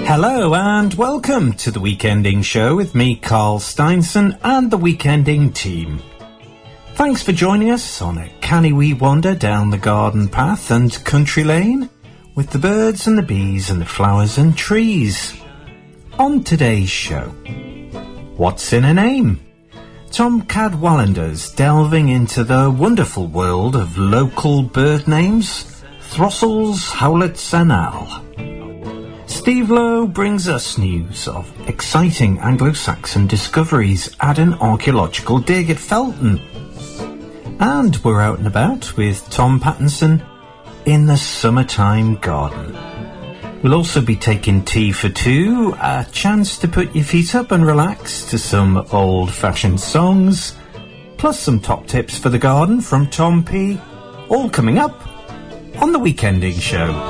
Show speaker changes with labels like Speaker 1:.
Speaker 1: Hello and welcome to the Weekending Show with me, Carl Steinson, and the Weekending team. Thanks for joining us on a canny wee wander down the garden path and country lane with the birds and the bees and the flowers and trees. On today's show, what's in a name? Tom Cadwallader's delving into the wonderful world of local bird names, throstles, howlets and owl. Steve Lowe brings us news of exciting Anglo-Saxon discoveries at an archaeological dig at Felton. And we're out and about with Tom Pattinson in the summertime garden. We'll also be taking tea for two, a chance to put your feet up and relax to some old-fashioned songs, plus some top tips for the garden from Tom P. All coming up on the Weekending Show.